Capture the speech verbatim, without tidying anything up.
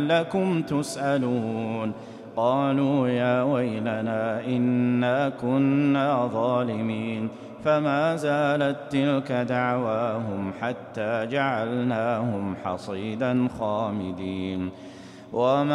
لعلكم تسألون قالوا يا ويلنا إنا كنا ظالمين فما زالت تلك دعواهم حتى جعلناهم حصيدا خامدين. وما